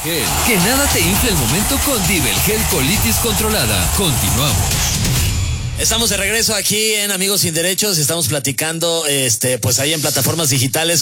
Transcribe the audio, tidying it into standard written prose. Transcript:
Gel. Que nada te infle el momento con Divel Gel Colitis Controlada. Continuamos. Estamos de regreso aquí en Amigos Sin Derechos. Estamos platicando, pues ahí en plataformas digitales